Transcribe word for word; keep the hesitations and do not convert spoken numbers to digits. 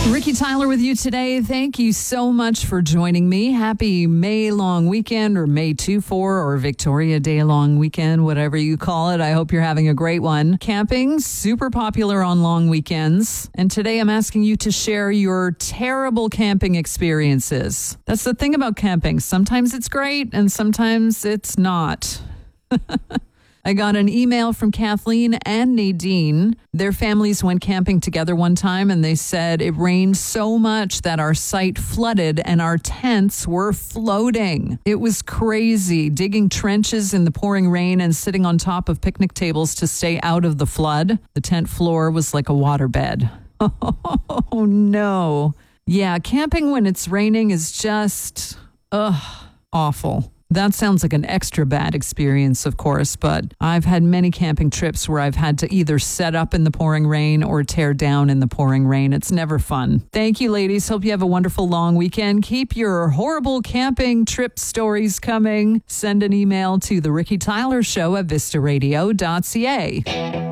Ricky Tyler with you today. Thank you so much for joining me. Happy May long weekend, or May two four, or Victoria Day long weekend, whatever you call it. I hope you're having a great one. Camping, super popular on long weekends. And today I'm asking you to share your terrible camping experiences. That's the thing about camping. Sometimes it's great and sometimes it's not. I got an email from Kathleen and Nadine. Their families went camping together one time, and they said it rained so much that our site flooded and our tents were floating. It was crazy, digging trenches in the pouring rain and sitting on top of picnic tables to stay out of the flood. The tent floor was like a waterbed. Oh, no. Yeah, camping when it's raining is just, ugh, awful. That sounds like an extra bad experience, of course, but I've had many camping trips where I've had to either set up in the pouring rain or tear down in the pouring rain. It's never fun. Thank you, ladies. Hope you have a wonderful long weekend. Keep your horrible camping trip stories coming. Send an email to The Ricky Tyler Show at vista radio dot c a.